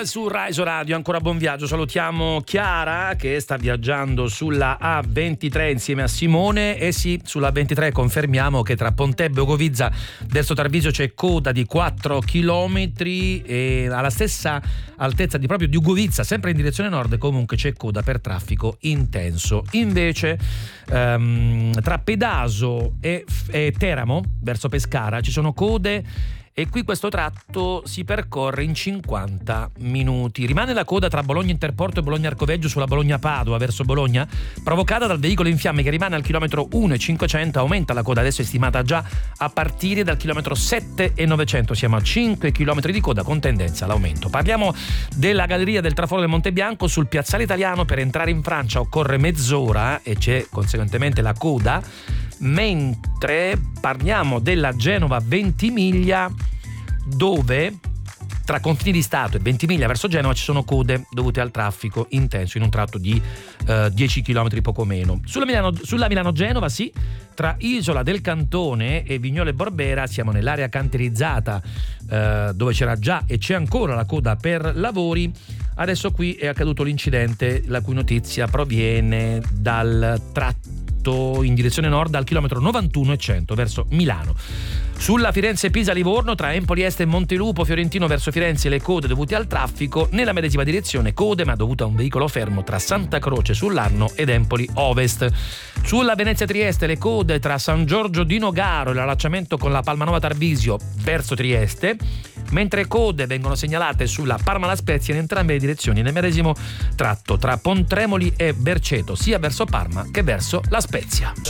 Su Raiso Radio, ancora buon viaggio. Salutiamo Chiara che sta viaggiando sulla A23 insieme a Simone. E sì, sulla A23 confermiamo che tra Pontebbe e Ogovizza verso Tarvisio c'è coda di 4 chilometri e alla stessa altezza di proprio di Ugovizza, sempre in direzione nord, comunque c'è coda per traffico intenso. Invece tra Pedaso e Teramo verso Pescara ci sono code e qui questo tratto si percorre in 50 minuti. Rimane la coda tra Bologna Interporto e Bologna Arcoveggio sulla Bologna-Padova verso Bologna, provocata dal veicolo in fiamme che rimane al chilometro 1,500. Aumenta la coda, adesso è stimata già a partire dal chilometro 7,900. Siamo a 5 chilometri di coda con tendenza all'aumento. Parliamo della galleria del Traforo del Monte Bianco sul piazzale Italiano. Per entrare in Francia occorre mezz'ora e c'è conseguentemente la coda, mentre parliamo della Genova Ventimiglia, dove tra confini di Stato e Ventimiglia verso Genova ci sono code dovute al traffico intenso in un tratto di 10 km poco meno. Sulla Milano-Genova sì, tra Isola del Cantone e Vignole Borbera siamo nell'area canterizzata, dove c'era già e c'è ancora la coda per lavori. Adesso qui è accaduto l'incidente la cui notizia proviene dal tratto in direzione nord al chilometro 91,100 verso Milano. Sulla Firenze-Pisa-Livorno tra Empoli Est e Montelupo Fiorentino verso Firenze le code dovute al traffico. Nella medesima direzione code ma dovute a un veicolo fermo tra Santa Croce sull'Arno ed Empoli Ovest. Sulla Venezia-Trieste le code tra San Giorgio di Nogaro e l'allacciamento con la Palmanova Tarvisio verso Trieste, mentre code vengono segnalate sulla Parma-La Spezia in entrambe le direzioni nel medesimo tratto tra Pontremoli e Berceto, sia verso Parma che verso La Spezia.